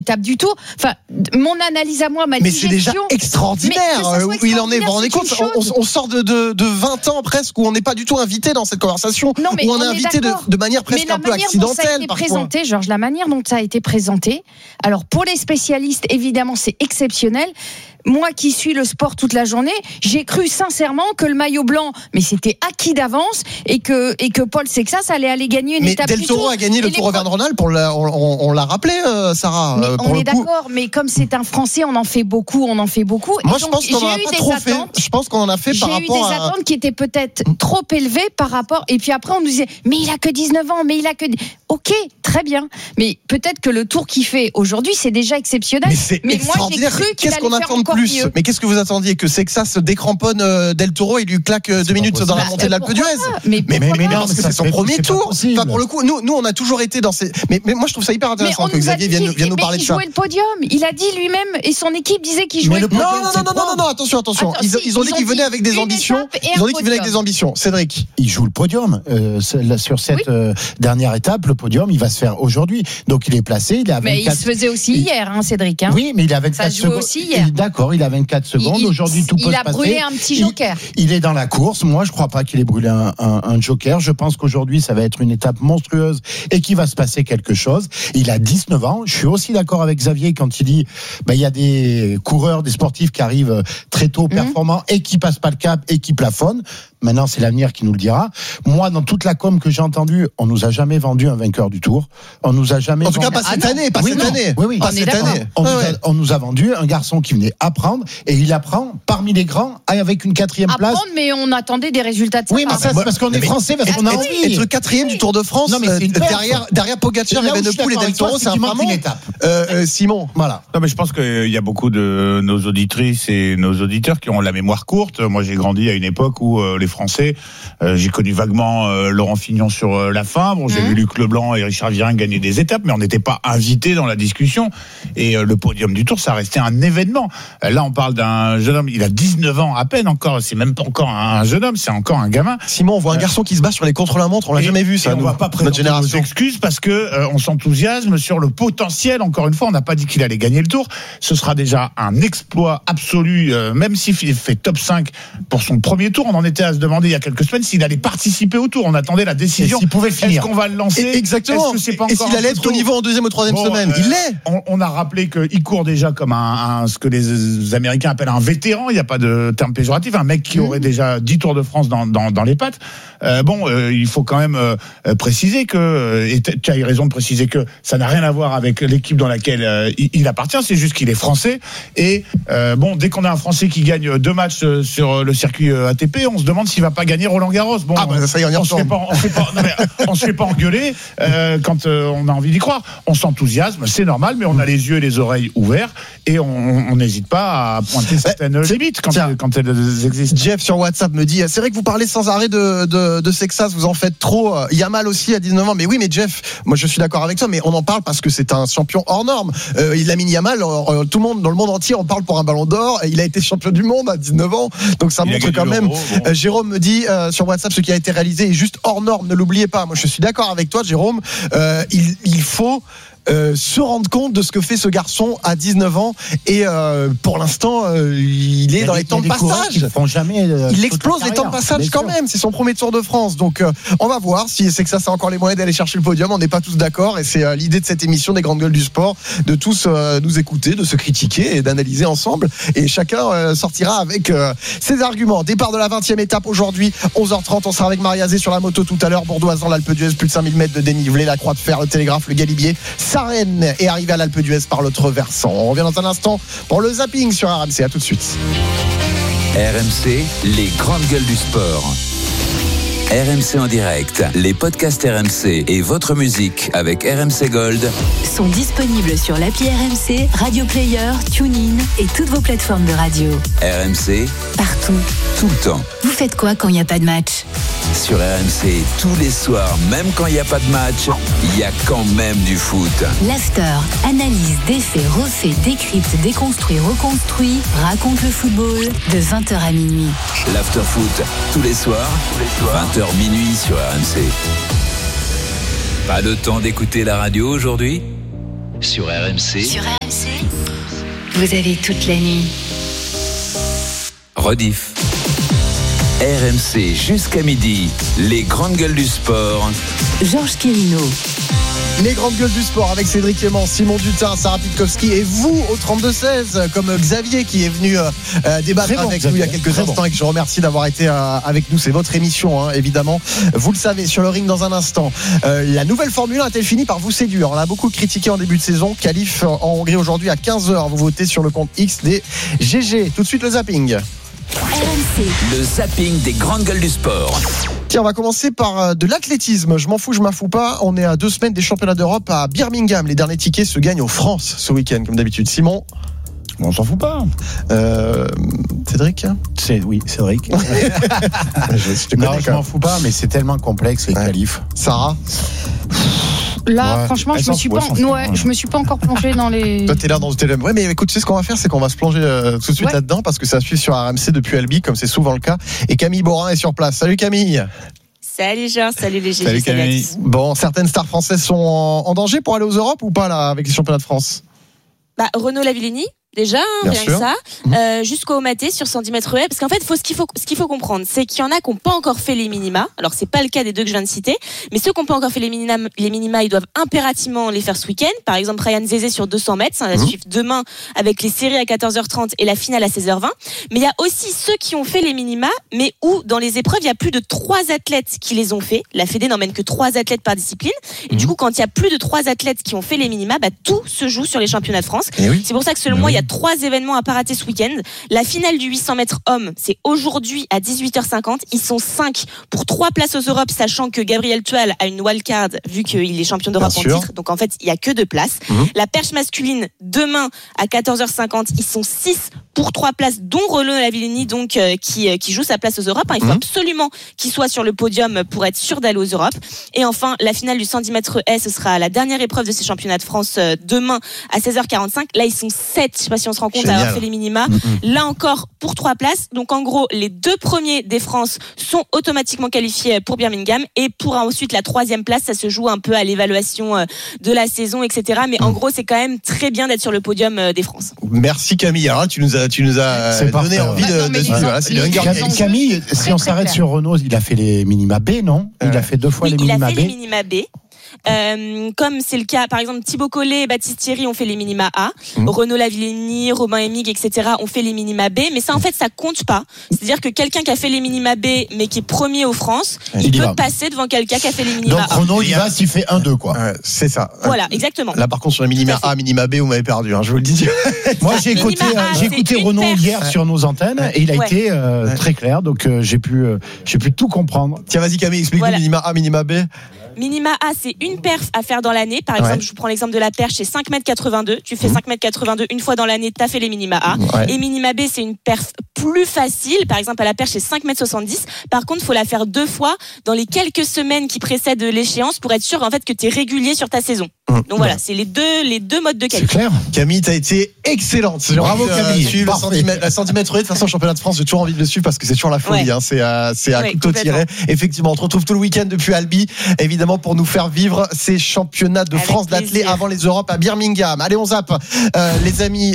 étape du Tour. Enfin, mon analyse à moi, ma digestion. Mais c'est déjà extraordinaire où il en est. Vous vous rendez compte, on sort de 20 ans presque où on n'est pas du tout invité dans cette conversation, non, mais où on est invité de manière presque un peu accidentelle parfois. Georges, la manière dont ça a été présenté, alors pour les spécialistes, évidemment, c'est exceptionnel. Moi qui suis le sport toute la journée, j'ai cru sincèrement que le maillot blanc, mais c'était acquis d'avance, et que Paul Sexas allait gagner une étape du Tour. Mais Del Toro a gagné le Tour Auvergne-Rhône-Alpes, on l'a rappelé, Sarah. Mais on est d'accord, mais comme c'est un Français, on en fait beaucoup. Moi, je pense qu'on en a pas trop fait. Je pense qu'on en a fait par rapport à... J'ai eu des attentes qui étaient peut-être trop élevées par rapport... Et puis après, on nous disait, mais il a que 19 ans, mais il a que... Ok, très bien. Mais peut-être que le Tour qu'il fait aujourd'hui, c'est déjà exceptionnel. Mais moi, j'ai cru qu'il allait faire encore mieux. Mais qu'est-ce que vous attendiez, que Sexas se décrompone Del Toro et lui claque 2 minutes dans la montée de l'Alpe d'Huez? Mais non, c'est son premier tour. Enfin, pour le coup, nous, on a toujours été dans ces... Mais moi, je trouve ça hyper intéressant que Xavier vienne nous parler de ça. Il jouait le podium. Il a dit lui-même, et son équipe disait qu'il jouait le podium. Non, attention. Ils ont dit qu'ils venaient avec des ambitions. Ils ont dit qu'ils venaient avec des ambitions. Cédric. Il joue le podium. Sur cette dernière étape, le podium, il va se faire aujourd'hui. Donc, il est placé. Mais il se faisait aussi hier, Cédric. Oui, mais il a 24 secondes. Aussi hier. D'accord, il a 24 secondes. Aujourd'hui, tout peut se passer. Il a brûlé un petit joker. Il est dans la course. Moi, je crois pas qu'il ait brûlé un joker. Je pense qu'aujourd'hui, ça va être une étape monstrueuse et qu'il va se passer quelque chose. Il a 19 ans. Je suis aussi d'accord avec Xavier quand il dit, il y a des coureurs, des sportifs qui arrivent très tôt, performants, et qui passent pas le cap et qui plafonnent. Maintenant, c'est l'avenir qui nous le dira. Moi, dans toute la com que j'ai entendue, on nous a jamais vendu un vainqueur du Tour. On nous a jamais. En tout cas, pas cette année. Oui. Pas cette année. On nous a vendu un garçon qui venait apprendre, et il apprend parmi les grands avec une 4e place. Apprendre, mais on attendait des résultats de sa part. Oui, mais ça, c'est parce qu'on est français, parce qu'on a envie. Être 4e du Tour de France, derrière Pogacar, Evenepoel et Del Toro, c'est vraiment une étape. Simon, voilà. Non, mais je pense qu'il y a beaucoup de nos auditrices et nos auditeurs qui ont la mémoire courte. Moi, j'ai grandi à une époque où les Français, j'ai connu vaguement Laurent Fignon sur la fin. Bon, j'ai vu Luc Leblanc et Richard Virenque gagner des étapes, mais on n'était pas invités dans la discussion. Et le podium du Tour, ça restait un événement. Là, on parle d'un jeune homme, il a 19 ans à peine encore. C'est même pas encore un jeune homme, c'est encore un gamin. Simon, on voit un garçon qui se bat sur les contre-la-montre. On l'a jamais vu, ça. On va pas présenter nos excuses parce que on s'enthousiasme sur le potentiel. Encore une fois, on n'a pas dit qu'il allait gagner le Tour. Ce sera déjà un exploit absolu, même s'il fait top 5 pour son premier Tour. On en était à se demander il y a quelques semaines s'il allait participer au Tour. On attendait la décision. S'il pouvait finir. Est-ce qu'on va le lancer? Exactement. Est-ce que c'est pas et s'il allait être au niveau en 2e ou 3e semaine? Il l'est. On a rappelé qu'il court déjà comme ce que les Américains appellent un vétéran. Il n'y a pas de terme péjoratif. Un mec qui aurait déjà 10 Tours de France dans les pattes. Il faut quand même préciser que, et tu as eu raison de préciser que ça n'a rien à voir avec l'équipe dans laquelle il appartient. C'est juste qu'il est français. Et dès qu'on a un Français qui gagne 2 matchs sur le circuit ATP, on se demande s'il va pas gagner Roland-Garros. Ça y est, on se fait pas engueuler quand on a envie d'y croire. On s'enthousiasme, c'est normal, mais on a les yeux et les oreilles ouverts et on n'hésite pas à pointer certaines limites quand elles existent. Jeff sur WhatsApp me dit, c'est vrai que vous parlez sans arrêt de Sexas, vous en faites trop. Yamal aussi à 19 ans. Mais oui, mais Jeff, moi je suis d'accord avec toi, mais on en parle parce que c'est un champion hors norme. Lamine Yamal, tout le monde, dans le monde entier, on parle pour un ballon d'or. Et il a été champion du monde à 19 ans. Donc ça montre quand même. Jérôme me dit sur WhatsApp, ce qui a été réalisé est juste hors norme. Ne l'oubliez pas. Moi je suis d'accord avec toi, Jérôme. Il faut se rendre compte de ce que fait ce garçon à 19 ans et pour l'instant il est dans les temps de passage. Il explose les temps de passage quand même, c'est son premier Tour de France, donc on va voir si c'est que ça a encore les moyens d'aller chercher le podium. On n'est pas tous d'accord et c'est l'idée de cette émission des Grandes Gueules du Sport, de tous nous écouter, de se critiquer et d'analyser ensemble, et chacun sortira avec ses arguments. Départ de la 20e étape aujourd'hui, 11h30, on sera avec Marie-Azé sur la moto tout à l'heure. Bourdoisan, l'Alpe d'Huez, plus de 5000 mètres de dénivelé, la Croix de Fer, le Télégraphe, le Galibier. Sarenne est arrivé à l'Alpe d'Huez par l'autre versant. On revient dans un instant pour le zapping sur RMC. À tout de suite. RMC, les Grandes Gueules du Sport. RMC en direct, les podcasts RMC et votre musique avec RMC Gold sont disponibles sur l'appli RMC, Radio Player, TuneIn et toutes vos plateformes de radio. RMC, partout, tout le temps. Vous faites quoi quand il n'y a pas de match? Sur RMC, tous les soirs, même quand il n'y a pas de match, il y a quand même du foot. L'after, analyse, défait, refait, décrypte, déconstruit, reconstruit, raconte le football de 20h à minuit. L'after foot, tous les soirs, 20h minuit sur RMC. Pas le temps d'écouter la radio aujourd'hui ? sur RMC. Sur RMC, vous avez toute la nuit. Rediff. RMC jusqu'à midi, les grandes gueules du sport. Georges Quirino. Les grandes gueules du sport avec Cédric Clément, Simon Dutin, Sarah Pitkowski et vous au 32-16, comme Xavier qui est venu débattre avec nous il y a quelques instants et que je remercie d'avoir été avec nous. C'est votre émission, hein, évidemment. Vous le savez, sur le ring dans un instant. La nouvelle Formule 1 a-t-elle fini par vous séduire? On l'a beaucoup critiqué en début de saison. Qualif en Hongrie aujourd'hui à 15h. Vous votez sur le compte X des GG. Tout de suite le zapping. RMC. Le zapping des grandes gueules du sport. Tiens, on va commencer par de l'athlétisme. Je m'en fous, je m'en fous pas. On est à 2 semaines des championnats d'Europe à Birmingham. Les derniers tickets se gagnent aux France ce week-end, comme d'habitude. Simon? On s'en fout pas. Cédric? Oui, Cédric. Non, je m'en fous pas, mais c'est tellement complexe les qualifs. Sarah? Là, Ouais. franchement, Elle je me s'en suis fout, pas, elle s'en fout. ouais, je me suis pas encore plongé dans les. Toi, t'es là dans le télé. Ouais, mais écoute, tu sais ce qu'on va faire, c'est qu'on va se plonger tout de suite Ouais. là-dedans parce que ça suit sur RMC depuis Albi, comme c'est souvent le cas. Et Camille Borin est sur place. Salut Camille. Salut Georges, salut les GG. Salut Camille. Bon, certaines stars françaises sont en danger pour aller aux Europes ou pas là avec les championnats de France? Renaud Lavillenie, déjà, Bien rien sûr. que ça. Jusqu'au Maté sur 110 mètres haies. Parce qu'en fait, ce qu'il faut comprendre, c'est qu'il y en a qui n'ont pas encore fait les minima. Alors, c'est pas le cas des deux que je viens de citer. Mais ceux qui n'ont pas encore fait les minima, ils doivent impérativement les faire ce week-end. Par exemple, Ryan Zézé sur 200 mètres. Ça va suivre demain avec les séries à 14h30 et la finale à 16h20. Mais il y a aussi ceux qui ont fait les minima, mais où, dans les épreuves, il y a plus de 3 athlètes qui les ont fait. La Fédé n'emmène que 3 athlètes par discipline. Et du coup, quand il y a plus de 3 athlètes qui ont fait les minima, tout se joue sur les championnats de France. Eh oui. C'est pour ça que selon moi, il y a 3 événements à pas rater ce week-end. La finale du 800 mètres hommes, c'est aujourd'hui à 18h50. Ils sont 5 pour 3 places aux Europes, sachant que Gabriel Tual a une wildcard vu qu'il est champion d'Europe en Bien sûr. titre. Donc en fait, il y a que 2 places. La perche masculine, demain à 14h50, ils sont 6 pour 3 places, dont Renaud Lavillenie, donc qui joue sa place aux Europes. Il faut absolument qu'il soit sur le podium pour être sûr d'aller aux Europes. Et enfin, la finale du 110 mètres haies, ce sera la dernière épreuve de ces championnats de France demain à 16h45. Là, ils sont 7, je sais pas si on se rend compte, à avoir fait les minima. Là encore, pour 3 places. Donc en gros, les 2 premiers des France sont automatiquement qualifiés pour Birmingham. Et pour ensuite la 3e place, ça se joue un peu à l'évaluation de la saison, etc. Mais en gros, c'est quand même très bien d'être sur le podium des France. Merci Camille. Alors là, tu nous as C'est donné parfait, envie ouais. de Non, mais suivre. les Voilà, c'est le les Hunger enjeux- Games. Camille, si Très, on très s'arrête clair. sur Renaud, il a fait les minima B, non? Il a fait 2 fois Oui, les il a minima fait B. les minima B. Comme c'est le cas, par exemple, Thibaut Collet et Baptiste Thierry ont fait les minima A. Renaud Lavillenie, Robin Emig, etc. ont fait les minima B. Mais ça, en fait, ça compte pas. C'est-à-dire que quelqu'un qui a fait les minima B, mais qui est premier aux France, Il il y peut va. passer devant quelqu'un qui a fait les minima Donc A. Renaud, il va s'il fait 1-2, quoi. Ouais, c'est ça. Voilà, exactement. Là, par contre, sur les minima Tout à fait. A, minima B, vous m'avez perdu. Hein, je vous le dis. Moi, j'ai écouté, Minima A, j'ai c'est écouté une Renaud perf. hier sur nos antennes et il a Ouais. été très clair, donc j'ai pu tout comprendre. Tiens, vas-y Camille, explique-nous Voilà. minima A, minima B. Minima A, c'est une perf à faire dans l'année. Par exemple, je vous prends l'exemple de la perche, c'est 5,82 m. Tu fais 5,82 m une fois dans l'année, t'as fait les minima A. Ouais. Et minima B, c'est une perf plus facile. Par exemple, à la perche, c'est 5,70 m. Par contre, faut la faire 2 fois dans les quelques semaines qui précèdent l'échéance pour être sûr, en fait, que t'es régulier sur ta saison. Donc voilà, c'est les deux modes de C'est qualif. clair. Camille, t'as été excellente. J'ai Bravo, envie de Camille. suivre le Parfait. centimètre, la centimètre haies. De toute façon, championnat de France, j'ai toujours envie de le suivre parce que c'est toujours la folie. Ouais. Hein. C'est à Ouais, couteau tiré. Effectivement, on te retrouve tout le week-end depuis Albi, évidemment, pour nous faire vivre ces championnats de Avec France d'athlé plaisir. avant les Europes à Birmingham. Allez, on zappe. Les amis,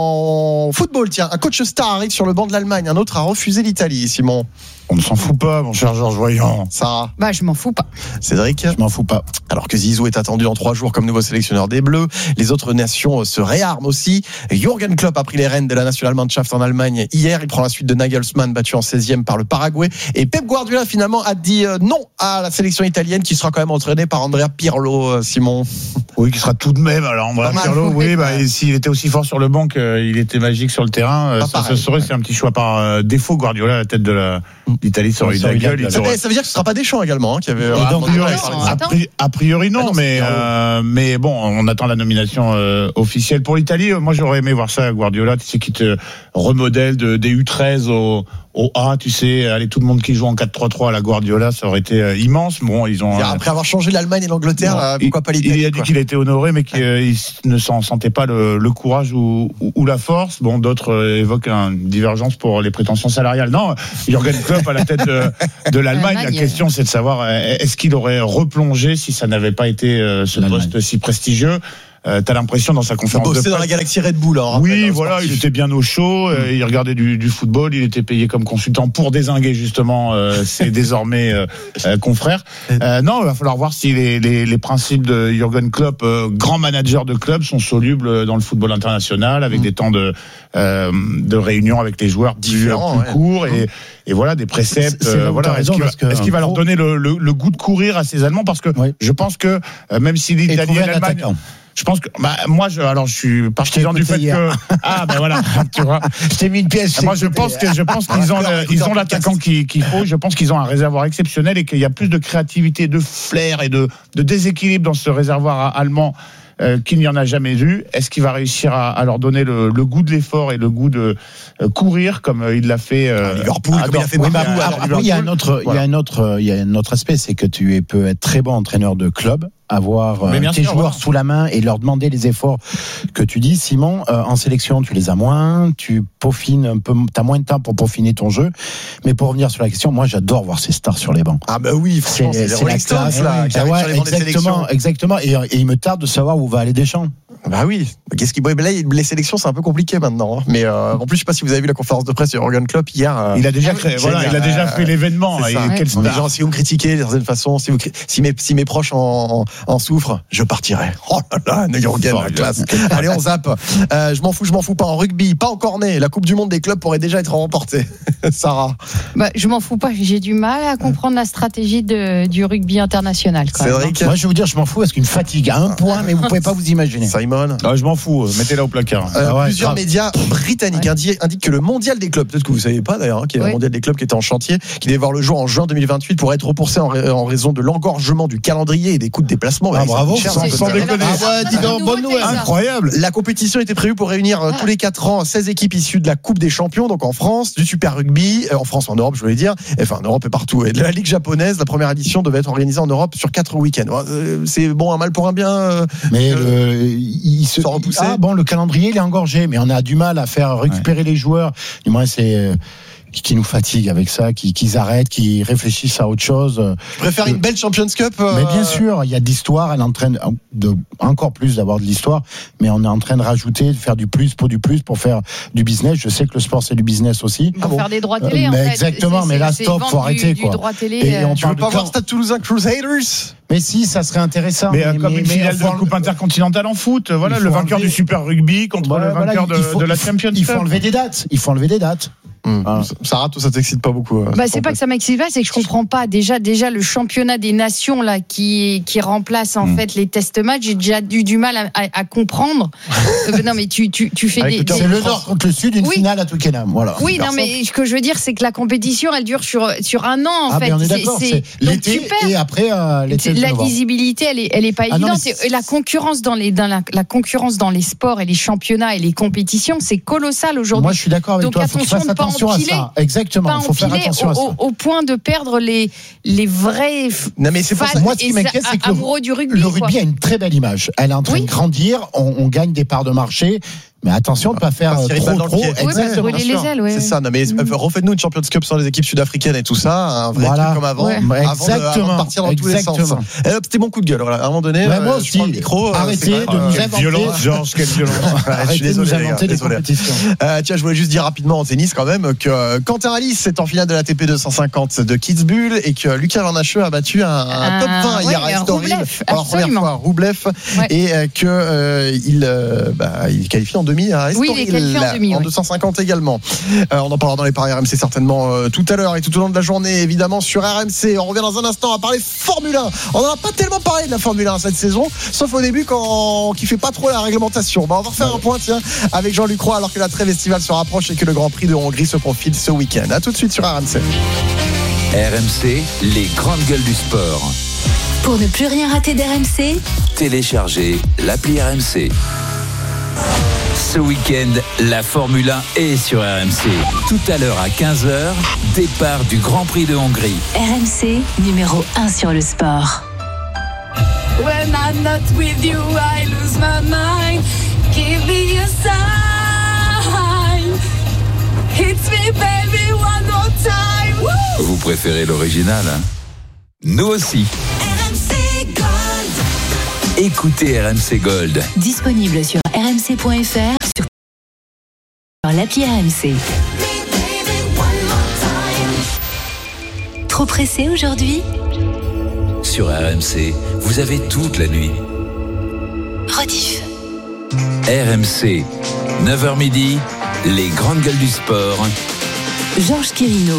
en football, tiens, un coach star arrive sur le banc de l'Allemagne. Un autre a refusé l'Italie, Simon. On ne s'en fout pas, mon cher Georges Voyant. Sarah, Je m'en fous pas. Cédric. Je m'en fous pas. Alors que Zizou est attendu en 3 jours comme nouveau sélectionneur des Bleus, les autres nations se réarment aussi. Jürgen Klopp a pris les rênes de la Nationalmannschaft en Allemagne hier. Il prend la suite de Nagelsmann, battu en 16e par le Paraguay. Et Pep Guardiola, finalement, a dit non à la sélection italienne, qui sera quand même entraînée par Andrea Pirlo, Simon. Oui, qui sera tout de même. Alors, on va Pas mal. Pirlo, oui, et s'il était aussi fort sur le banc qu'il était magique sur le terrain, Pas ça pareil. se saurait. C'est un petit choix par défaut. Guardiola à la tête de l'Italie, ça aurait eu de la gueule. il aurait- Ça veut dire que ce sera pas Deschamps également, qui avait. donc, répondu il y aurait- par exemple. A priori non, Ah non, c'est mais bon, on attend la nomination officielle pour l'Italie. Moi, j'aurais aimé voir ça, Guardiola, tu sais, qui te remodèle des U13 au A, tu sais, allez, tout le monde qui joue en 4-3-3 à la Guardiola, ça aurait été immense. Bon, ils ont. Après avoir changé l'Allemagne et l'Angleterre, pourquoi pas l'Italie? Il a dit quoi. qu'il a été honoré, mais qu'il ne s'en sentait pas le courage ou la force. Bon, d'autres évoquent une divergence pour les prétentions salariales. Non, Jürgen Klopp à la tête de l'Allemagne. La question, c'est de savoir est-ce qu'il aurait replongé si ça n'avait pas été ce L'Allemagne. poste si prestigieux. t'as l'impression dans sa Il conférence de bossait dans la presse. galaxie Red Bull. Hein, Oui, rappelle, voilà, sportif. il était bien au chaud, il regardait du football, il était payé comme consultant pour dézinguer justement ses désormais confrères. Non, il va falloir voir si les principes de Jürgen Klopp, grand manager de club, sont solubles dans le football international, avec des temps de réunion avec les joueurs plus courts et voilà des préceptes. Voilà. Est-ce qu'il va leur donner le goût de courir à ces Allemands, parce que je pense que même si l'Italie et l'Allemagne, je pense que moi je suis partisan du fait que voilà, tu vois, je t'ai mis une pièce. Moi je pense qu'ils ont l'attaquant qu'il faut. Je pense qu'ils ont un réservoir exceptionnel et qu'il y a plus de créativité, de flair et de déséquilibre dans ce réservoir allemand qu'il n'y en a jamais eu. Est-ce qu'il va réussir à leur donner le goût de l'effort et le goût de courir comme il l'a fait à Liverpool, comme il a fait il y a un autre aspect, c'est que tu peux être très bon entraîneur de club, avoir tes joueurs sous la main et leur demander les efforts que tu dis. Simon, en sélection, tu les as moins, tu peaufines un peu, t'as moins de temps pour peaufiner ton jeu. Mais pour revenir sur la question, moi, j'adore voir ces stars sur les bancs. Ah bah oui, franchement, c'est les Rolling Stones là, qui arrivent sur les bancs des sélections. Exactement. Et il me tarde de savoir où va aller Deschamps. Bah oui. Qu'est-ce qui les sélections, c'est un peu compliqué maintenant. Hein. Mais en plus, je sais pas si vous avez vu la conférence de presse de Jürgen Klopp hier. Il a déjà créé, il a déjà fait l'événement. Quel star. Les gens, si vous me critiquez d'une certaine façon, si mes proches en souffrent, je partirai. Oh là là, Jürgen, la classe. Allez, on zappe. Je m'en fous pas en rugby, pas en cornet. La Coupe du Monde des clubs pourrait déjà être remportée. Sarah. Je m'en fous pas. J'ai du mal à comprendre la stratégie du rugby international. Cédric. Moi, je vais vous dire, je m'en fous parce qu'une fatigue à un point, mais vous pouvez pas vous imaginer. Simon. Je m'en fous. Mettez-la au placard. Plusieurs médias britanniques indiquent que le mondial des clubs, peut-être que vous savez pas d'ailleurs, qu'il y a le mondial des clubs qui était en chantier, qui devait voir le jour en juin 2028 pour être repoussé en raison de l'engorgement du calendrier et des coûts de déplacement. Bravo. Sans déconner. Dis donc, bonne nouvelle. Incroyable. La compétition était prévue pour réunir tous les 4 ans 16 équipes issues de la Coupe des Champions, donc en France, du Super Rugby, en France, en Europe, je voulais dire, enfin en Europe et partout, et de la Ligue japonaise. La première édition devait être organisée en Europe sur 4 week-ends. C'est bon, un mal pour un bien. Mais il se repousse. Le calendrier il est engorgé, mais on a du mal à faire récupérer les joueurs. Du moins, c'est qui nous fatigue avec ça, qu'ils arrêtent, qu'ils réfléchissent à autre chose. Je préfère une belle Champions Cup. Mais bien sûr, il y a de l'histoire, elle est en train encore plus d'avoir de l'histoire, mais on est en train de rajouter, de faire du plus pour faire du business. Je sais que le sport c'est du business aussi. Pour faire des droits télé, en fait. Exactement, mais là stop, faut arrêter quoi. Droit télé, et on tu veux pas voir Stade Toulousain Crusaders? Mais si, ça serait intéressant. Mais comme une finale de la Coupe intercontinentale en foot, voilà, le vainqueur du Super Rugby contre le vainqueur de la Champions Cup. Il faut enlever des dates. Sarah, tout ça t'excite pas beaucoup. C'est pas que ça m'excite pas, c'est que je comprends pas. Déjà le championnat des nations là qui remplace en fait les test matchs, j'ai déjà du mal à comprendre. Non mais tu fais c'est le Nord contre le Sud, une finale à Twickenham, voilà. Oui, non mais ce que je veux dire c'est que la compétition elle dure sur un an en fait. Mais on est d'accord, c'est l'été et après l'été. La lisibilité elle est pas évidente. Et la concurrence dans la concurrence dans les sports et les championnats et les compétitions, c'est colossal aujourd'hui. Moi je suis d'accord avec toi. Donc attention à ça. Exactement, il faut faire attention à ça. Au point de perdre les vrais fans moi, ce qui m'inquiète, c'est que amoureux du rugby. Le rugby a une très belle image. Elle est en train de grandir, on gagne des parts de marché. Mais attention de ne pas faire trop. Exactement. Les ailes, c'est ça. Non, mais refaites-nous une Champions Cup sans les équipes sud-africaines et tout ça. Un vrai truc comme avant. Avant de partir dans tous les sens. C'était mon coup de gueule. À un moment donné, moi aussi, le micro. Arrêtez de nous inventer. Violence, Georges, quelle violence. Arrêtez de nous inventer des compétitions. Tiens, je voulais juste dire rapidement en tennis quand même que Quentin Alice est en finale de l'ATP 250 de Kitzbühel et que Lucas Vernacheux a battu un top 20 hier à Estoril pour la première fois, Roublev, et que il qualifie en demi à Estoril. Oui, il est qualifié en demi. En 250 également. On en parlera dans les paris RMC certainement tout à l'heure et tout au long de la journée, évidemment, sur RMC. On revient dans un instant à parler Formule 1. On n'en a pas tellement parlé de la Formule 1 cette saison, sauf au début qui fait pas trop la réglementation. On va refaire un point, avec Jean-Luc Roy, alors que la trêve estivale se rapproche et que le Grand Prix de Hongrie se profile ce week-end. A tout de suite sur RMC. RMC, les grandes gueules du sport. Pour ne plus rien rater d'RMC, téléchargez l'appli RMC. Ce week-end, la Formule 1 est sur RMC. Tout à l'heure à 15h, départ du Grand Prix de Hongrie. RMC, numéro 1 sur le sport. When I'm not with you, I lose my mind. Give me a sign. Hits me, baby, one more time. Woo! Vous préférez l'original, hein? Nous aussi. RMC Gold. écoutez RMC Gold. Disponible sur rmc.fr, sur l'appli RMC. Trop pressé aujourd'hui ? Sur RMC, vous avez toute la nuit. Rediff. RMC, 9h midi, les grandes gueules du sport. Georges Quirino.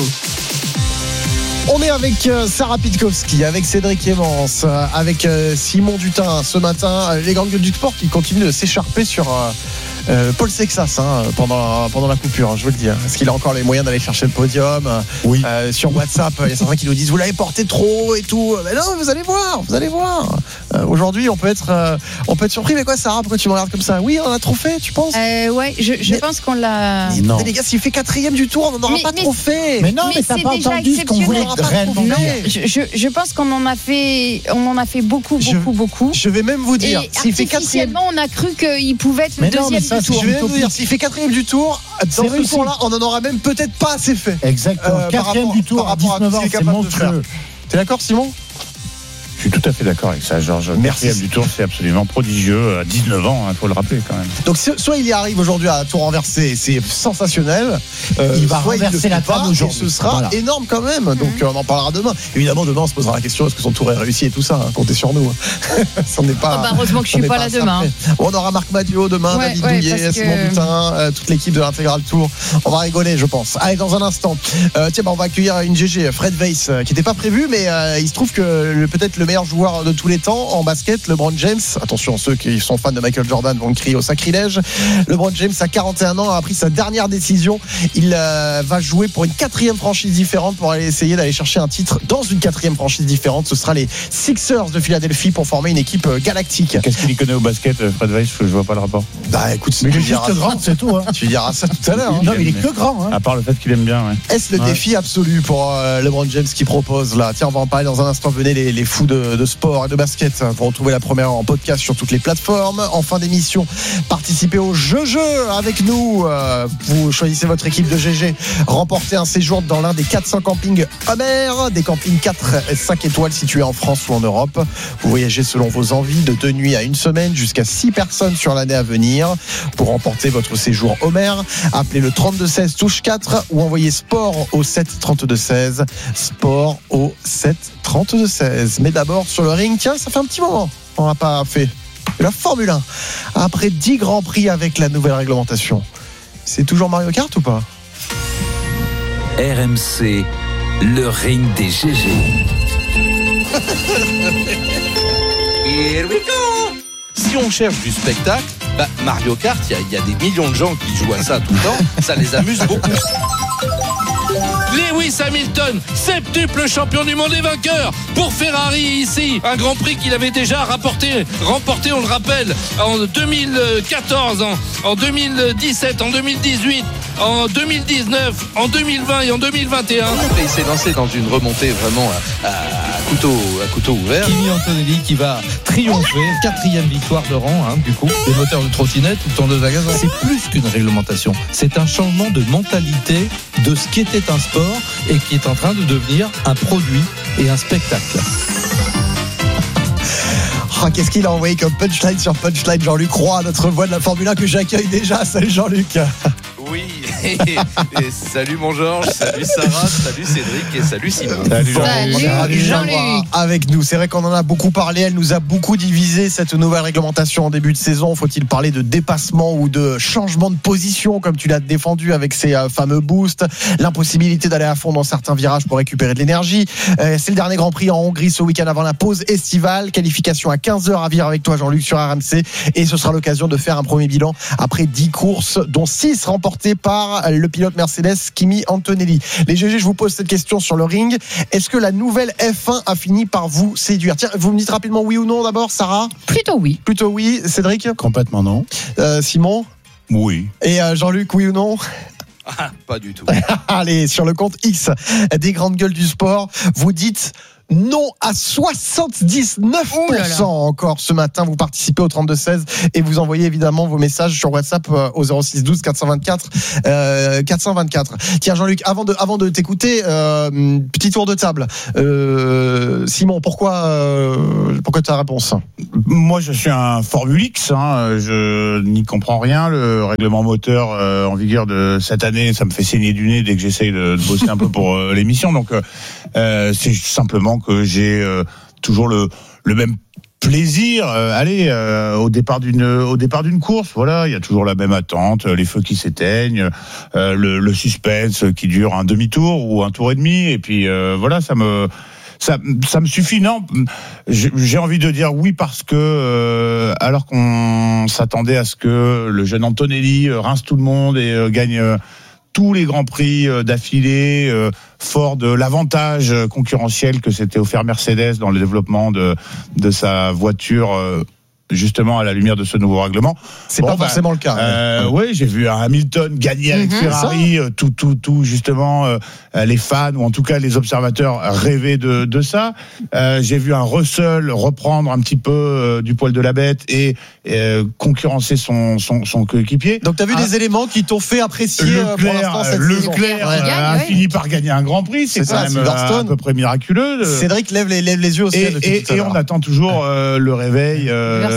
On est avec Sarah Pitkowski, avec Cédric Clémence, avec Simon Dutin ce matin. Les grandes gueules du sport qui continuent de s'écharper sur Paul Sexas pendant la coupure, je veux le dire. Est-ce qu'il a encore les moyens d'aller chercher le podium? Oui. Sur WhatsApp, il y a certains qui nous disent vous l'avez porté trop et tout. Mais non, vous allez voir. Aujourd'hui, on peut être surpris. Mais quoi, Sarah, pourquoi tu me regardes comme ça? Oui, on a trop fait, tu penses? Ouais, je pense qu'on l'a. Non. Mais les gars, s'il fait 4e du tour, on n'en aura pas trop fait. Mais non, mais t'as c'est pas déjà entendu ce qu'on voulait exceptionnel. réellement Non, dire. je pense qu'on en a fait beaucoup. Je vais même vous dire, Et s'il fait 4e. artificiellement, on a cru qu'il pouvait être le Mais non, mais deuxième ça, du c'est tour. Je vais vous dire, s'il fait 4e du tour, dans C'est ce réussi. tour-là, on en aura même peut-être pas assez fait. Exactement. Par 4e rapport- du par tour à rapport à 19 tout ce ans, qu'il est c'est capable de faire. monstrueux. T'es d'accord, Simon? Je suis tout à fait d'accord avec ça, Georges. Merci. 4e du tour, c'est absolument prodigieux. À 19 ans, il faut le rappeler quand même. Donc soit il y arrive aujourd'hui à tout renverser, c'est sensationnel. Il va soit le renverser fait la pas, table et aujourd'hui. ce sera Voilà. énorme quand même. Donc on en parlera demain. Évidemment, demain on se posera la question est-ce que son tour est réussi et tout ça. Comptez sur nous. Ça n'est pas. Heureusement que je on suis n'est pas là demain. simple. On aura Marc Madiot demain, Ouais, David ouais, Douillet, parce Simon que- Dutin, toute l'équipe de l'Intégral Tour. On va rigoler, je pense. Allez, dans un instant, on va accueillir une GG, Fred Weiss, qui n'était pas prévu, mais il se trouve que peut-être le meilleur joueur de tous les temps en basket, LeBron James. Attention, ceux qui sont fans de Michael Jordan vont crier au sacrilège. LeBron James, à 41 ans, a pris sa dernière décision. Il va jouer pour une 4e franchise différente pour aller essayer d'aller chercher un titre dans une 4e franchise différente. Ce sera les Sixers de Philadelphie pour former une équipe galactique. Qu'est-ce qu'il y connaît au basket, Fred Weiss? Je vois pas le rapport. Bah écoute, Mais il tu est diras juste ça. grand, c'est tout. Hein. Tu diras ça tout à l'heure. hein. Non, mais il est que grand. Hein. À part le fait qu'il aime bien, ouais. Est-ce le défi absolu pour LeBron James qui propose là? Tiens, on va en parler dans un instant. Venez les fous de sport et de basket. Vous retrouvez la première en podcast sur toutes les plateformes. En fin d'émission, participez au jeu avec nous. Vous choisissez votre équipe de GG. Remportez un séjour dans l'un des 400 campings Homer, des campings 4 et 5 étoiles situés en France ou en Europe. Vous voyagez selon vos envies de 2 nuits à 1 semaine jusqu'à 6 personnes sur l'année à venir. Pour remporter votre séjour Homer, appelez le 3216 touche 4 ou envoyez sport au 7 32 16. Sport au 7 32 16. Mais d'abord sur le ring, tiens, ça fait un petit moment. On n'a pas fait la Formule 1. Après 10 grands prix avec la nouvelle réglementation. C'est toujours Mario Kart ou pas? RMC, le ring des GG. Here we go. Si on cherche du spectacle, Mario Kart, il y a des millions de gens qui jouent à ça tout le temps, ça les amuse beaucoup. Lewis Hamilton, septuple champion du monde et vainqueur pour Ferrari ici. Un Grand Prix qu'il avait déjà remporté, on le rappelle, en 2014, en 2017, en 2018, en 2019, en 2020 et en 2021. Et il s'est lancé dans une remontée vraiment à couteau ouvert. Kimi Antonelli qui va triompher, 4e victoire de rang, du coup, des moteurs de trottinette ou de tondeuses à gazon. C'est plus qu'une réglementation, c'est un changement de mentalité de ce qui était un sport et qui est en train de devenir un produit et un spectacle. Qu'est-ce qu'il a envoyé comme punchline sur punchline, Jean-Luc Roy, notre voix de la Formule 1 que j'accueille déjà. Salut Jean-Luc. Oui, et salut mon Georges, salut Sarah, salut Cédric et salut Simon. Salut, Salut, On est ravis de Jean-Luc. l'avoir avec nous. C'est vrai qu'on en a beaucoup parlé. Elle nous a beaucoup divisé cette nouvelle réglementation en début de saison. Faut-il parler de dépassement ou de changement de position comme tu l'as défendu avec ces fameux boosts? L'impossibilité d'aller à fond dans certains virages pour récupérer de l'énergie. C'est le dernier Grand Prix en Hongrie ce week-end avant la pause estivale. Qualification à 15h à vivre avec toi Jean-Luc sur RMC. Et ce sera l'occasion de faire un premier bilan après 10 courses, dont 6 remportées par le pilote Mercedes Kimi Antonelli. Les GG, je vous pose cette question sur le ring. Est-ce que la nouvelle F1 a fini par vous séduire? Tiens, vous me dites rapidement oui ou non d'abord, Sarah? Plutôt oui. Plutôt oui. Cédric? Complètement non. Simon? Oui. Et Jean-Luc, oui ou non? Pas du tout. Allez, sur le compte X des grandes gueules du sport, vous dites non à 79% encore ce matin. Vous participez au 32-16 et vous envoyez évidemment vos messages sur WhatsApp au 06 12 424 424. Tiens Jean-Luc, avant de t'écouter, petit tour de table. Simon, pourquoi ta réponse? Moi, je suis un Formule X. Je n'y comprends rien. Le règlement moteur en vigueur de cette année, ça me fait saigner du nez dès que j'essaye de bosser un peu pour l'émission. Donc, c'est simplement que j'ai toujours le même plaisir. Au départ d'une course, voilà, il y a toujours la même attente, les feux qui s'éteignent, le suspense qui dure un demi-tour ou un tour et demi, et puis voilà, ça me suffit. Non, j'ai envie de dire oui parce que alors qu'on s'attendait à ce que le jeune Antonelli rince tout le monde et gagne tous les grands prix d'affilée, fort de l'avantage concurrentiel que s'était offert Mercedes dans le développement de sa voiture, justement à la lumière de ce nouveau règlement. C'est pas forcément le cas. Oui, j'ai vu un Hamilton gagner avec Ferrari, tout justement les fans ou en tout cas les observateurs rêver de ça. J'ai vu un Russell reprendre un petit peu du poil de la bête et concurrencer son coéquipier. Donc tu as vu des éléments qui t'ont fait apprécier pour l'instant cette saison. Leclerc a fini par gagner un Grand Prix, c'est quand même à peu près miraculeux. Cédric lève les yeux au ciel. Et on attend toujours le réveil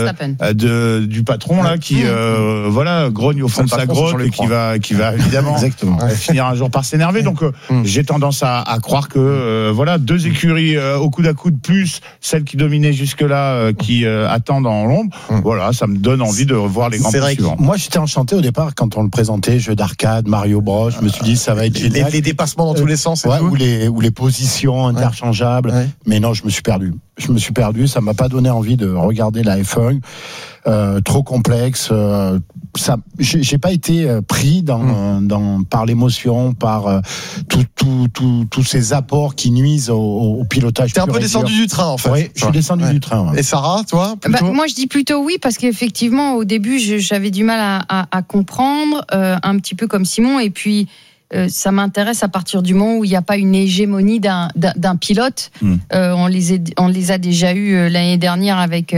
du patron là qui grogne au fond de sa grotte et qui va évidemment finir un jour par s'énerver. Donc j'ai tendance à croire que deux écuries au coude à coude plus celle qui dominait jusque-là qui attendent en l'ombre. Voilà, ça me donne envie de revoir les grands prix suivants. Moi j'étais enchanté au départ quand on le présentait, jeu d'arcade, Mario Bros. Je me suis dit ça va être génial. Les dépassements dans tous les sens ou les positions interchangeables. Mais non, je me suis perdu, ça m'a pas donné envie de regarder la F1. Trop complexe, j'ai pas été pris par l'émotion, par tous ces apports qui nuisent au pilotage. T'es un peu descendu du train en fait. Oui, je suis descendu du train. Et Sarah, toi moi je dis plutôt oui parce qu'effectivement au début j'avais du mal à comprendre, un petit peu comme Simon, et puis ça m'intéresse à partir du moment où il n'y a pas une hégémonie d'un pilote. On les a déjà eu l'année dernière avec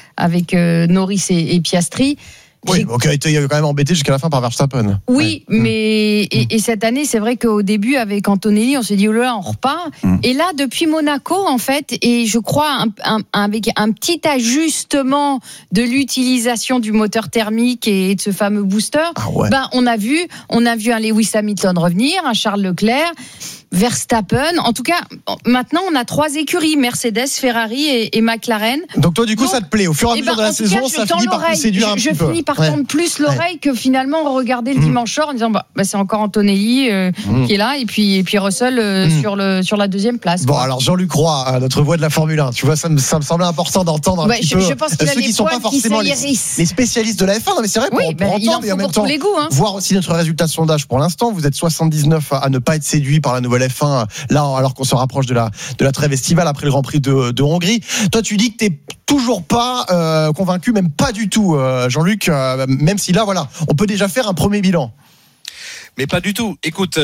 Norris et Piastri. Oui, donc il a été quand même embêté jusqu'à la fin par Verstappen. Oui, mais et cette année, c'est vrai qu'au début avec Antonelli, on s'est dit oh là, on repart. Et là, depuis Monaco, en fait, et je crois avec un petit ajustement de l'utilisation du moteur thermique et de ce fameux booster, on a vu un Lewis Hamilton revenir, un Charles Leclerc. Verstappen, en tout cas, maintenant on a 3 écuries, Mercedes, Ferrari et McLaren. Donc toi du coup ça te plaît, au fur et à mesure de la saison, ça finit par te séduire un petit peu. Je finis par tendre plus l'oreille que finalement regarder le dimanche soir en disant c'est encore Antonelli qui est là et puis Russell sur la deuxième place. Bon alors Jean-Luc Roy, notre voix de la Formule 1, tu vois ça me semblait important d'entendre un petit peu je pense qu'il ceux qui sont pas forcément les spécialistes de la F1, non mais c'est vrai pour entendre et en même temps voir aussi notre résultat de sondage pour l'instant, vous êtes 79 à ne pas être séduit par la nouvelle F1 là alors qu'on se rapproche de la trêve estivale après le Grand Prix de Hongrie. Toi tu dis que t'es toujours pas convaincu, même pas du tout Jean-Luc, même si là voilà on peut déjà faire un premier bilan. Mais pas du tout. Écoute,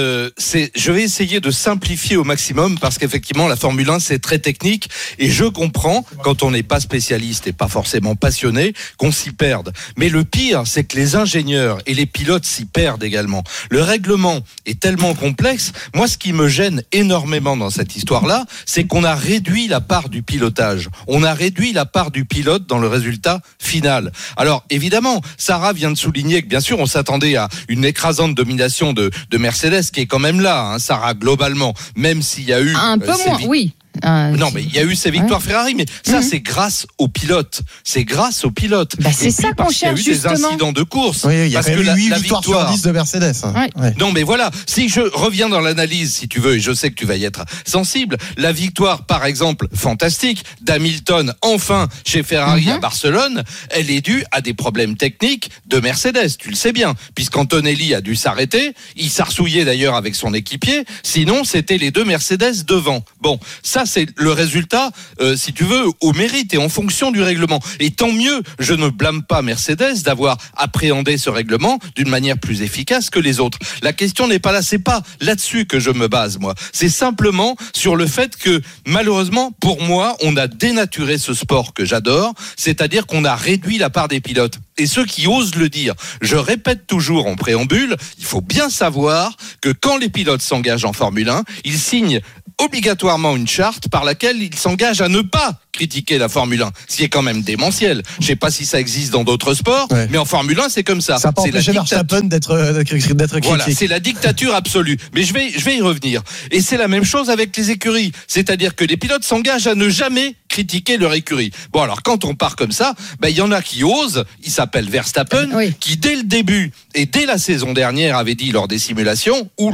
je vais essayer de simplifier au maximum parce qu'effectivement la Formule 1 c'est très technique et je comprends quand on n'est pas spécialiste et pas forcément passionné qu'on s'y perde. Mais le pire c'est que les ingénieurs et les pilotes s'y perdent également. Le règlement est tellement complexe. Moi ce qui me gêne énormément dans cette histoire-là, c'est qu'on a réduit la part du pilotage. On a réduit la part du pilote dans le résultat final. Alors évidemment, Sarah vient de souligner que bien sûr on s'attendait à une écrasante domination de Mercedes qui est quand même là, Sarah, globalement, même s'il y a eu un peu moins, oui. Non, mais il y a eu ces victoires Ferrari, mais ça, c'est grâce aux pilotes. C'est grâce aux pilotes. C'est ça qu'on cherche, justement. Il y a eu des incidents de course. Oui, il y a parce quand même que 8 victoires sur 10 de Mercedes. Non, mais voilà. Si je reviens dans l'analyse, si tu veux, et je sais que tu vas y être sensible, la victoire, par exemple, fantastique, d'Hamilton, enfin, chez Ferrari à Barcelone, elle est due à des problèmes techniques de Mercedes. Tu le sais bien. Puisqu'Antonelli a dû s'arrêter. Il s'arsouillait d'ailleurs avec son équipier. Sinon, c'était les 2 Mercedes devant. Bon, ça, c'est le résultat, si tu veux, au mérite et en fonction du règlement. Et tant mieux, je ne blâme pas Mercedes d'avoir appréhendé ce règlement d'une manière plus efficace que les autres. La question n'est pas là, c'est pas là-dessus que je me base, moi. C'est simplement sur le fait que, malheureusement, pour moi, on a dénaturé ce sport que j'adore, c'est-à-dire qu'on a réduit la part des pilotes. Et ceux qui osent le dire, je répète toujours en préambule, il faut bien savoir que quand les pilotes s'engagent en Formule 1, ils signent obligatoirement une charte par laquelle ils s'engagent à ne pas critiquer la Formule 1, ce qui est quand même démentiel. Je sais pas si ça existe dans d'autres sports, mais en Formule 1, c'est comme ça. Ça n'a pas empêché Verstappen d'être critique. Voilà, c'est la dictature absolue. Mais je vais y revenir. Et c'est la même chose avec les écuries. C'est-à-dire que les pilotes s'engagent à ne jamais critiquer leur écurie. Bon, alors quand on part comme ça, il y en a qui osent, il s'appelle Verstappen, qui dès le début et dès la saison dernière avait dit lors des simulations, où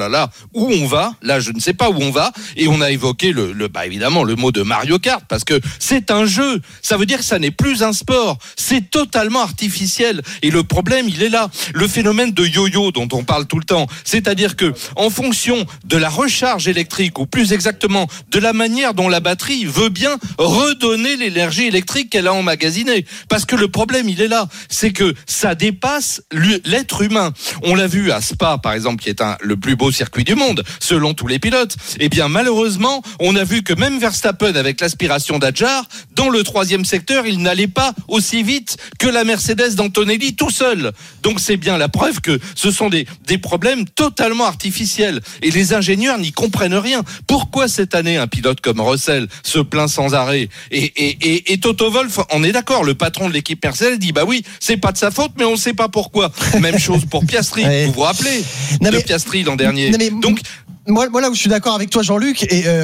on va, là je ne sais pas où on va, et on a évoqué évidemment le mot de Mario Kart, parce que c'est un jeu, ça veut dire que ça n'est plus un sport, c'est totalement artificiel, et le problème il est là, le phénomène de yo-yo dont on parle tout le temps, c'est-à-dire que en fonction de la recharge électrique, ou plus exactement de la manière dont la batterie veut bien redonner l'énergie électrique qu'elle a emmagasinée, parce que le problème il est là, c'est que ça dépasse l'être humain. On l'a vu à Spa par exemple, qui est le plus beau circuit du monde selon tous les pilotes. Eh bien malheureusement, on a vu que même Verstappen avec l'aspiration d'Adjar, dans le 3e secteur, il n'allait pas aussi vite que la Mercedes d'Antonelli tout seul. Donc c'est bien la preuve que ce sont des problèmes totalement artificiels, et les ingénieurs n'y comprennent rien. Pourquoi cette année un pilote comme Russell se plaint sans arrêt, et Toto Wolff, on est d'accord, le patron de l'équipe Mercedes dit oui, c'est pas de sa faute, mais on ne sait pas pourquoi. Même chose pour Piastri, vous vous rappelez de Piastri l'an dernier. Donc moi là où je suis d'accord avec toi Jean-Luc,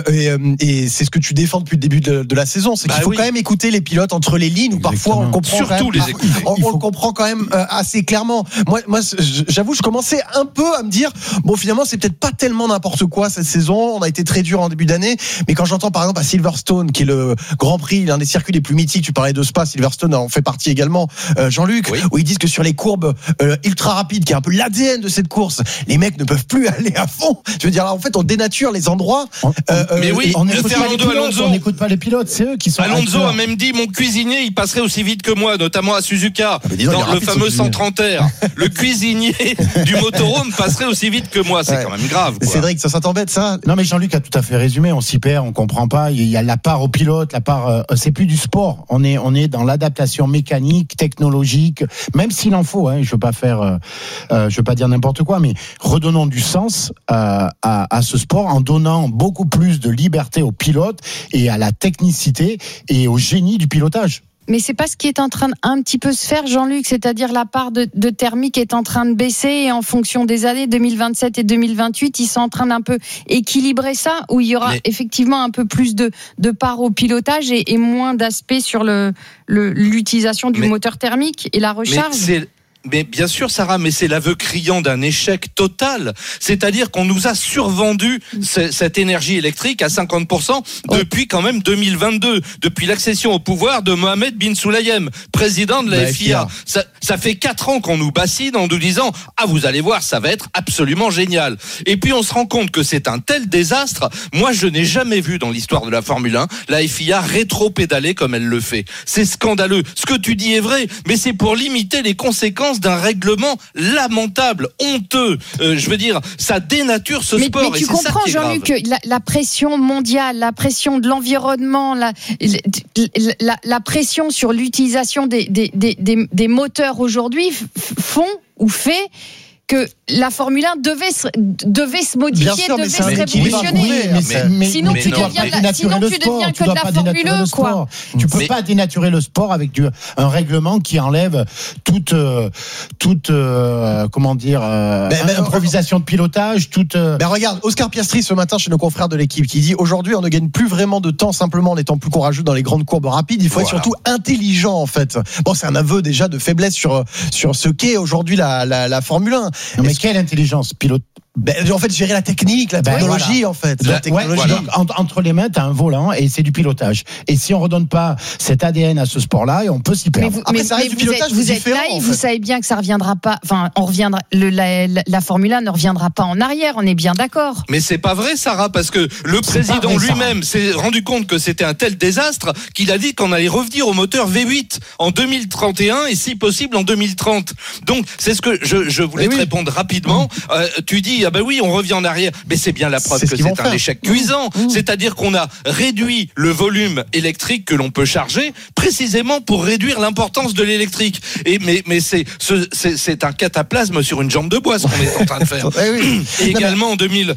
et c'est ce que tu défends depuis le début de la saison, c'est qu'il faut quand même écouter les pilotes entre les lignes, où parfois on comprend surtout les équipes. On le comprend quand même assez clairement. Moi j'avoue, je commençais un peu à me dire finalement c'est peut-être pas tellement n'importe quoi cette saison, on a été très dur en début d'année, mais quand j'entends par exemple à Silverstone, qui est le Grand Prix, l'un des circuits les plus mythiques, tu parlais de Spa, Silverstone en fait partie également, Jean-Luc, où ils disent que sur les courbes ultra rapides, qui est un peu l'ADN de cette course, les mecs ne peuvent plus aller à fond. Je veux dire, là, en fait on dénature les endroits. Mais oui, on n'écoute pas les pilotes, c'est eux qui sont. Alonso a même dit, mon cuisinier il passerait aussi vite que moi, notamment à Suzuka, dans le fameux 130R. Le cuisinier du motorhome passerait aussi vite que moi, c'est quand même grave, quoi. Cédric, ça t'embête ça? Non mais Jean-Luc a tout à fait résumé, on s'y perd, on comprend pas, il y a la part au pilote, la part c'est plus du sport, on est dans l'adaptation mécanique, technologique, même s'il en faut, je veux pas dire n'importe quoi, mais redonnons du sens à ce sport en donnant beaucoup plus de liberté aux pilotes et à la technicité et au génie du pilotage. Mais c'est pas ce qui est en train un petit peu se faire, Jean-Luc, c'est-à-dire la part de thermique est en train de baisser, et en fonction des années 2027 et 2028, ils sont en train d'un peu équilibrer ça, où il y aura effectivement un peu plus de part au pilotage et moins d'aspect sur l'utilisation du moteur thermique et la recharge. Mais bien sûr, Sarah, mais c'est l'aveu criant d'un échec total. C'est-à-dire qu'on nous a survendu cette énergie électrique à 50% depuis quand même 2022, depuis l'accession au pouvoir de Mohamed bin Sulayem, président de la FIA. Ça fait 4 ans qu'on nous bassine en nous disant vous allez voir, ça va être absolument génial. Et puis on se rend compte que c'est un tel désastre. Moi, je n'ai jamais vu dans l'histoire de la Formule 1 la FIA rétro-pédaler comme elle le fait. C'est scandaleux. Ce que tu dis est vrai, mais c'est pour limiter les conséquences d'un règlement lamentable, honteux. Je veux dire, ça dénature ce sport. Mais tu comprends, Jean-Luc, que la pression mondiale, la pression de l'environnement, la pression sur l'utilisation des moteurs aujourd'hui font ou fait que la Formule 1 devait se modifier, devait se révolutionner. Sinon, tu deviens que de la Formule 1, quoi. Tu peux pas dénaturer le sport avec un règlement qui enlève toute improvisation de pilotage, regarde, Oscar Piastri ce matin chez nos confrères de l'équipe qui dit aujourd'hui on ne gagne plus vraiment de temps simplement en étant plus courageux dans les grandes courbes rapides, il faut être surtout intelligent en fait. Bon, c'est un aveu déjà de faiblesse sur ce qu'est aujourd'hui la Formule 1. Non, mais quelle intelligence, pilote En fait, gérer la technique, la technologie, en fait. La technologie. Donc, entre les mains, t'as un volant et c'est du pilotage. Et si on redonne pas cet ADN à ce sport-là, on peut s'y perdre. Après, ça reste du pilotage vous êtes différent, naïf, en fait. vous savez bien que ça reviendra pas. Enfin, la Formule 1 ne reviendra pas en arrière. On est bien d'accord. Mais c'est pas vrai, Sarah, parce que le président lui-même s'est rendu compte que c'était un tel désastre qu'il a dit qu'on allait revenir au moteur V8 en 2031 et si possible en 2030. Donc, c'est ce que je voulais te répondre rapidement. Tu dis, on revient en arrière. Mais c'est bien la preuve que c'est un échec cuisant. C'est-à-dire qu'on a réduit le volume électrique que l'on peut charger précisément pour réduire l'importance de l'électrique. Mais c'est un cataplasme sur une jambe de bois ce qu'on est en train de faire. Et également en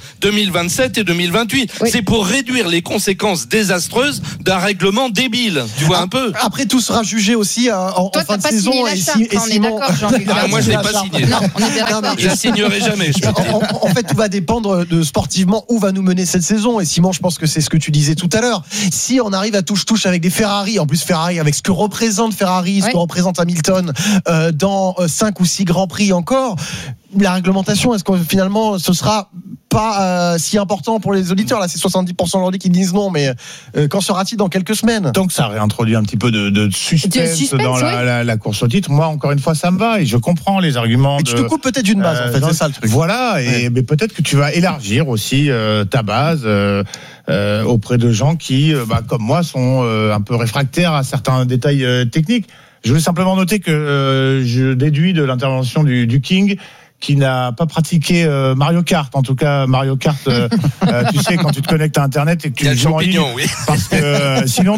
2027 et 2028. C'est pour réduire les conséquences désastreuses d'un règlement débile. Tu vois un peu. Après, tout sera jugé aussi en fin de saison. On est d'accord, Jean-Luc. Moi, je l'ai pas signé. Non, on est bien d'accord. Je ne signerai jamais. En fait, tout va dépendre de sportivement où va nous mener cette saison. Et Simon, je pense que c'est ce que tu disais tout à l'heure. Si on arrive à touche-touche avec des Ferrari, en plus Ferrari avec ce que représente Ferrari, ce que représente Hamilton dans 5 ou 6 Grands Prix encore, la réglementation, est-ce que finalement ce sera pas si important pour les auditeurs? Là, c'est 70% aujourd'hui qui disent non, mais qu'en sera-t-il dans quelques semaines? Donc ça réintroduit un petit peu de suspense dans la course au titre. Moi, encore une fois, ça me va et je comprends les arguments. Et tu te coupes peut-être d'une base, en fait, c'est ça le truc. Voilà, mais peut-être que tu vas élargir aussi ta base auprès de gens qui, comme moi, sont un peu réfractaires à certains détails techniques. Je voulais simplement noter que je déduis de l'intervention du King qui n'a pas pratiqué Mario Kart. En tout cas, Mario Kart, tu sais, quand tu te connectes à Internet et que tu joues en ligne, parce que sinon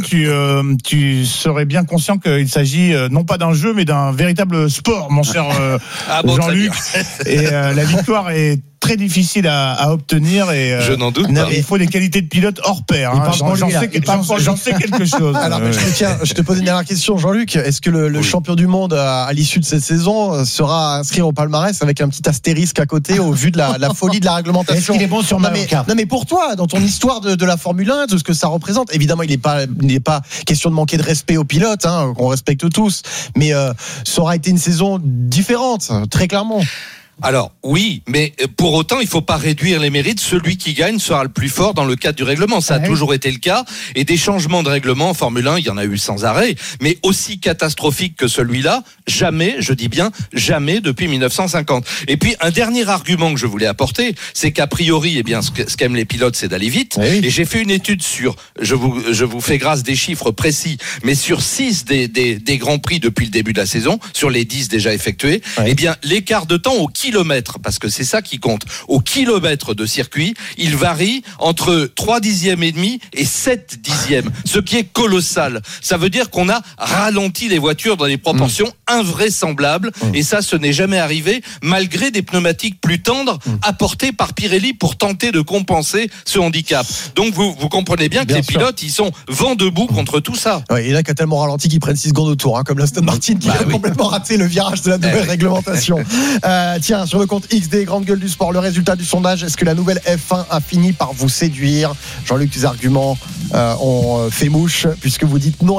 tu serais bien conscient qu'il s'agit non pas d'un jeu, mais d'un véritable sport, mon cher Jean-Luc. Et la victoire est très difficile à obtenir et je n'en doute pas. Il faut des qualités de pilote hors pair. J'en sais quelque chose. Alors, je te pose une dernière question, Jean-Luc. Est-ce que le champion du monde à l'issue de cette saison sera inscrit au palmarès avec un petit astérisque à côté au vu de la folie de la réglementation? Est-ce qu'il est bon sur Mario Kart? Non, mais pour toi, dans ton histoire de la Formule 1, de ce que ça représente, évidemment, il n'est pas question de manquer de respect aux pilotes, qu'on respecte tous, mais ça aura été une saison différente, très clairement. Alors oui, mais pour autant, il faut pas réduire les mérites. Celui qui gagne sera le plus fort dans le cadre du règlement. Ça a toujours été le cas. Et des changements de règlement en Formule 1, il y en a eu sans arrêt. Mais aussi catastrophique que celui-là, jamais, je dis bien jamais depuis 1950. Et puis un dernier argument que je voulais apporter, c'est qu'a priori, ce qu'aiment les pilotes, c'est d'aller vite. Et j'ai fait une étude sur, je vous fais grâce des chiffres précis, mais sur 6 des grands prix depuis le début de la saison, sur les 10 déjà effectués, l'écart de temps au kilomètre, parce que c'est ça qui compte, au kilomètre de circuit, il varie entre 3 dixièmes et demi et 7 dixièmes, ce qui est colossal. Ça veut dire qu'on a ralenti les voitures dans des proportions invraisemblables, et ça, ce n'est jamais arrivé, malgré des pneumatiques plus tendres apportés par Pirelli pour tenter de compenser ce handicap. Donc vous comprenez bien que les pilotes, ils sont vent debout contre tout ça. Il y en a qui a tellement ralenti qu'ils prennent 6 secondes au tour, comme l'Aston Martin qui a complètement raté le virage de la nouvelle réglementation. Tiens, sur le compte X des grandes gueules du sport, le résultat du sondage, est-ce que la nouvelle F1 a fini par vous séduire? Jean-Luc, tes arguments ont fait mouche, puisque vous dites non à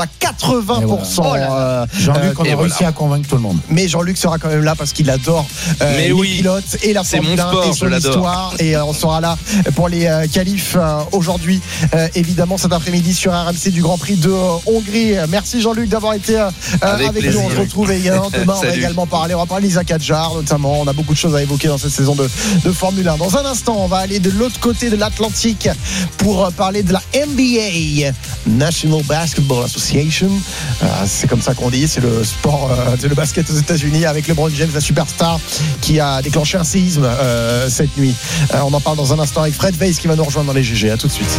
80%. Jean-Luc, on a réussi à convaincre tout le monde. Mais Jean-Luc sera quand même là parce qu'il adore les pilotes et la Formule 1 et son histoire. Et on sera là pour les qualifs aujourd'hui, évidemment, cet après-midi sur RMC du Grand Prix de Hongrie. Merci Jean-Luc d'avoir été avec nous. On se retrouve également demain. On va également parler d'Isaac Hadjar notamment. On a beaucoup de choses à évoquer dans cette saison de Formule 1. Dans un instant, on va aller de l'autre côté de l'Atlantique pour parler de la NBA, National Basketball Association. C'est comme ça qu'on dit, c'est le sport, c'est le basket aux États-Unis, avec LeBron James, la superstar, qui a déclenché un séisme cette nuit. On en parle dans un instant avec Fred Weiss qui va nous rejoindre dans les GG. À tout de suite.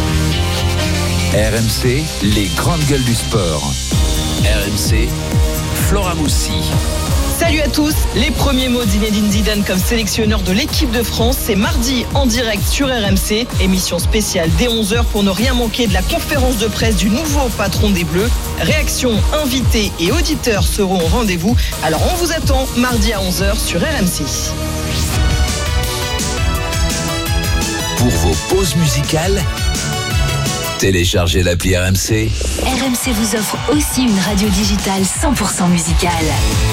RMC, les grandes gueules du sport. RMC, Flora Moussi. Salut à tous, les premiers mots de Zinedine Zidane comme sélectionneur de l'équipe de France, c'est mardi en direct sur RMC, émission spéciale dès 11h pour ne rien manquer de la conférence de presse du nouveau patron des Bleus. Réactions, invités et auditeurs seront au rendez-vous, alors on vous attend mardi à 11h sur RMC. Pour vos pauses musicales, téléchargez l'appli RMC. RMC vous offre aussi une radio digitale 100% musicale.